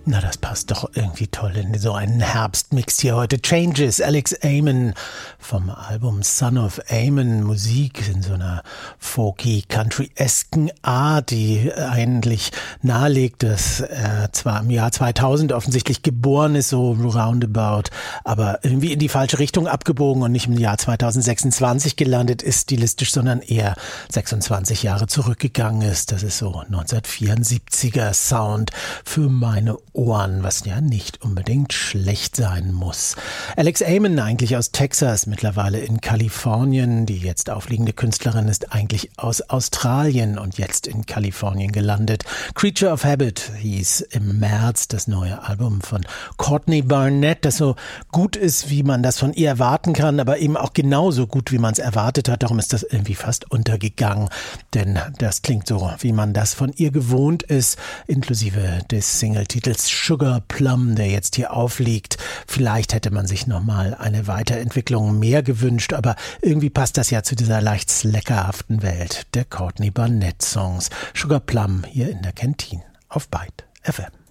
Na, das passt doch irgendwie toll in so einen Herbstmix hier heute. Changes, Alex Amen vom Album Son of Amen. Musik in so einer folky, country-esken Art, die eigentlich nahelegt, dass er zwar im Jahr 2000 offensichtlich geboren ist, so roundabout, aber irgendwie in die falsche Richtung abgebogen und nicht im Jahr 2026 gelandet ist, stilistisch, sondern eher 26 Jahre zurückgegangen ist. Das ist so 1974er Sound für meine Ohren, was ja nicht unbedingt schlecht sein muss. Alex Amen, eigentlich aus Texas, mittlerweile in Kalifornien. Die jetzt aufliegende Künstlerin ist eigentlich aus Australien und jetzt in Kalifornien gelandet. Creature of Habit hieß im März das neue Album von Courtney Barnett, das so gut ist, wie man das von ihr erwarten kann, aber eben auch genauso gut, wie man es erwartet hat. Darum ist das irgendwie fast untergegangen, denn das klingt so, wie man das von ihr gewohnt ist, inklusive des Singletitels Sugar Plum, der jetzt hier aufliegt. Vielleicht hätte man sich nochmal eine Weiterentwicklung mehr gewünscht, aber irgendwie passt das ja zu dieser leicht sleckerhaften Welt der Courtney Barnett Songs. Sugar Plum hier in der Kantine auf Byte FM.